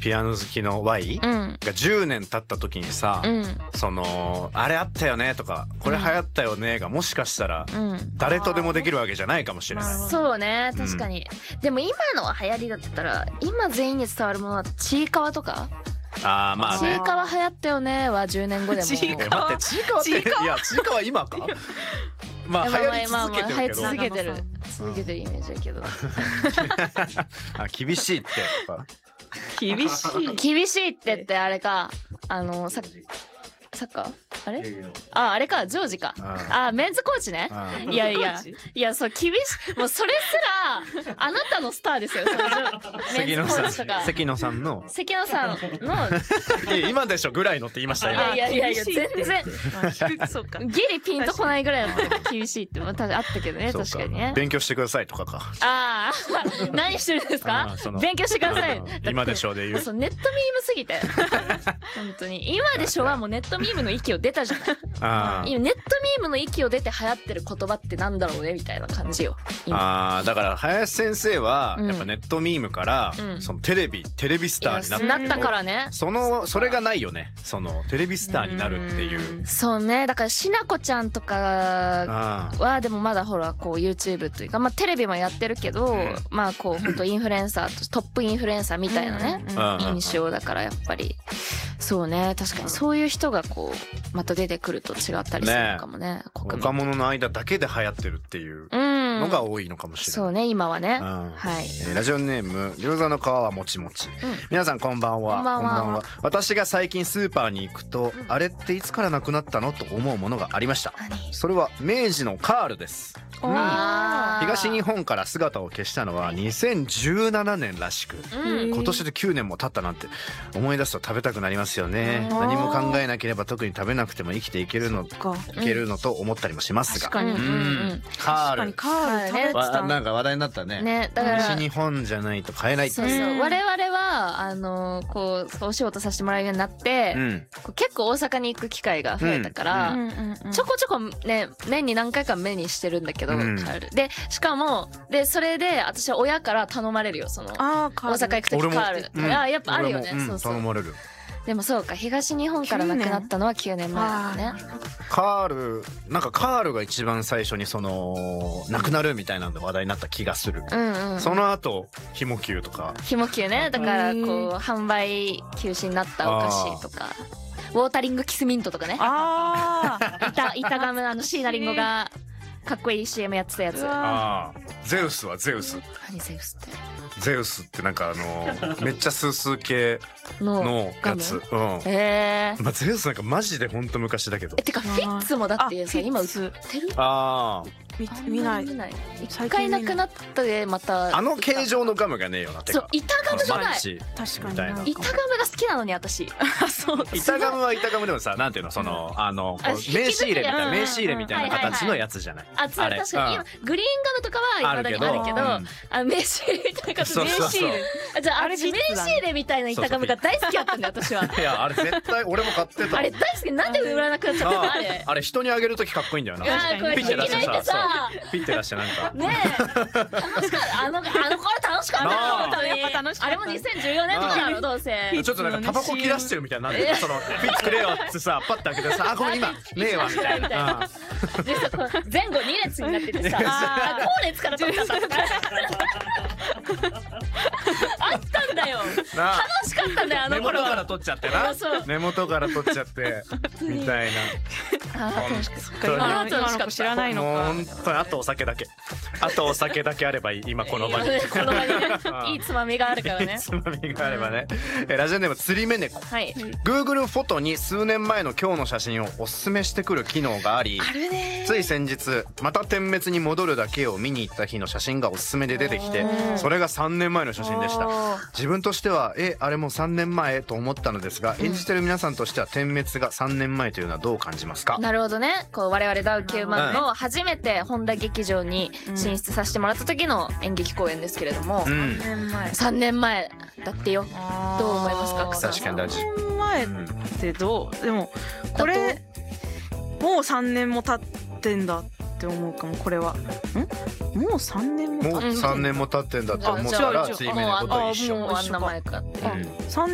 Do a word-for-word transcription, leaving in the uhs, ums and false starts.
ピアノ好きの Y うんがじゅうねん経った時にさ、 うんそのあれあったよねとかこれ流行ったよねがもしかしたらうん誰とでもできるわけじゃないかもしれない。 そうね確かに、でも今の流行りだったら今全員に伝わるものだとちいかわとかあーまあね。 ちいかわ流行ったよねはじゅうねんごでもちいえ待ってちいかわっていやちいかわ今かまあ流行り続けてるけど、 まあまあまあ流行り続けてる続けてるイメージだけどあ厳しいってやっぱ厳しい。 厳しいってってあれかあのササッカーあれああれかジョージかああメンズコーチねーいやいやいやそう厳しいもうそれすらあなたのスターですよそのジョメンズコーチとか関野さんの関野さんのいや今でしょぐらいのって言いましたよ。 いやいやいや全然そうか。 ギリピンとこないぐらいだった厳しいってまたあったけどねそう確かにね勉強してくださいとかか。 ああ何してるんですかあーその勉強してくださいうん今でしょで言う。 そうネットミームすぎて本当に今でしょはもうネットミームの域を出たじゃないあー今ネットミームの域を出て流行ってる言葉ってなんだろうねみたいな感じよ今あーだから林先生はうんやっぱネットミームからうんそのテレビテレビスターになっていやなったからねそのそれがないよねそのテレビスターになるっていう。 そうねだからしなこちゃんとかあーはでもまだほらこう YouTube というかまあテレビもやってるけど、 うんまあこう本当インフルエンサーとトップインフルエンサーみたいなね、 うんうんうん印象だからやっぱりそうね確かにそういう人がこうまた出てくると違ったりするのかもね国民若者の間だけで流行ってるっていううんのが多いのかもしれない。 そうね今はね、 うんはいえーラジオネーム餃子の皮はもちもち、 うん皆さんこんばんは。 こんばんは私が最近スーパーに行くと、あれっていつからなくなったのと思うものがありました。それは明治のカールです。 あー東日本から姿を消したのはにせんじゅうななねんらしく、 うん今年できゅうねんも経ったなんて思い出すと食べたくなりますよね。 うん何も考えなければ特に食べなくても生きていけるのか。 いけるのと思ったりもしますが、 確かにうんうんうんカール確かにカール食べてわた。 なんか話題になったね。 ねだから西日本じゃないと買えないってそうそう、 うん我々はあのこうお仕事させてもらえるようになって、 うんこう結構大阪に行く機会が増えたから、 うんうんうんちょこちょこね年に何回か目にしてるんだけど、 うんカールでしかもでそれで私は親から頼まれるよそのあーカール大阪行く時俺もカール、 うんあやっぱあるよね、 俺もうんそうそう頼まれる。 でもそうか東日本からなくなったのはきゅうねんまえだねカールなんかカールが一番最初にそのなくなるみたいなんで話題になった気がする。 うんうんその後ひもきゅうとかひもきゅうねだからこう販売休止になったお菓子とかウォータリングキスミントとかねああ。 板板ガムあの椎名林檎がかっこいい シーエム やってたやつうわあーゼウスはゼウス何セウスってゼウスってなんかあのめっちゃスースー系ののガムやつ。うんえー、 まあゼウスなんかマジでほんと昔だけどえてかフィッツもだってさあ今売っフィッてるあ見見ない。 見ない一最近見ない回なくなったでまたああの形状のガムがねえよなてかそう板ガムじゃないマッチ確かにみたいななんか板ガムが好きなのに私あそう。 板ガムは板ガムでもさなんていうのそのあのこうあ名刺入れみたいな引き名刺入れみたいな形のやつじゃない。 あつ確かに今グリーンガムとかは未だにあるけどうんあ名刺入れみたいな形そうそうそう名刺入れあじゃああれ私名フィッツだね刺入れみたいな板ガムが大好きだったんだよ私はいやあれ絶対俺も買ってた。 あれ大好きなんで売らなくなっちゃったのあれあれ人にあげるときかっこいいんだよな。 あーこれピッて出して引き抜いてさそうピッて出してなんかねえ楽しかったあのあの頃楽しかったなあよ本当にやっぱ楽しかったあれもにせんじゅうよねんとかだろどうせちょっとなんかタバコ切らしてるみたいになってるそのピッてくれよってさパッて開けてさあごめん今ねえわみたいみたいなな。 でさこう前後に列になっててさあー後列から取っちゃったとかあったんだよなあ楽しかったんだよあの根頃元から取っちゃってなそう根元から取っちゃってみたいあー楽しかっ本当に今の今の子知らないな。 のか。 もう本当にあとお酒だけあとお酒だけあればいい今この場に。 たこの場にねいいつまみがあるからねつまみがあればね。えラジオネーム釣り目猫。 はい Google フォトに数年前の今日の写真をおすすめしてくる機能があり、 あるね。 つい先日また点滅に戻るだけを見に行った日の写真がおすすめで出てきて、それがさんねんまえの写真でした。自分としてはえあれもさんねんまえと思ったのですが、演じてる皆さんとしては点滅がさんねんまえというのはどう感じますか？ なるほどねこう我々ダウきゅうまんの初めて本田劇場に進出させてもらった時の演劇公演ですけれどもうん年前。 さんねんまえだってよどう思いますか草確かに大事。 年前ってどう？でもこれもうさんねんも経ってんだって思うかもこれは。ん？もうさんねんも経っもうさんねんも経ってんだと思ったらじゃあつい目猫と一緒。 もうあもうあんな前かってうんさん